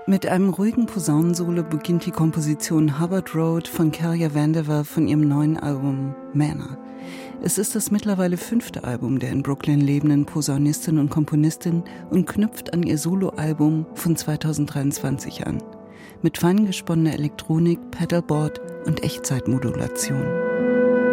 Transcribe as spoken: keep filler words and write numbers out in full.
Mit einem ruhigen Posaunensolo beginnt die Komposition Hubbard Road von Kelja Vandever von ihrem neuen Album Manor. Es ist das mittlerweile fünfte Album der in Brooklyn lebenden Posaunistin und Komponistin und knüpft an ihr Soloalbum von zweitausenddreiundzwanzig an. Mit fein gesponnener Elektronik, Pedalboard und Echtzeitmodulation.